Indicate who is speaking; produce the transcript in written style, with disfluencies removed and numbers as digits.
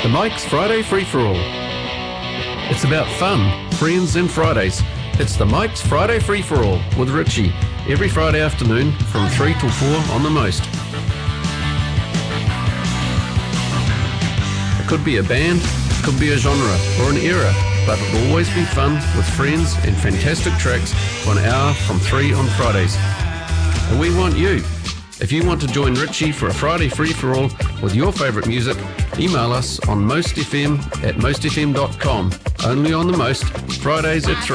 Speaker 1: The Mike's Friday Free-For-All. It's about fun, friends and Fridays. It's the Mike's Friday Free-For-All with Richie, every Friday afternoon from 3 till 4 on The Most. It could be a band, it could be a genre or an era, but it'll always be fun with friends and fantastic tracks for an hour from 3 on Fridays. And we want you. If you want to join Richie for a Friday free-for-all with your favourite music, email us on mostfm@mostfm.com. Only on The Most, Fridays at 3.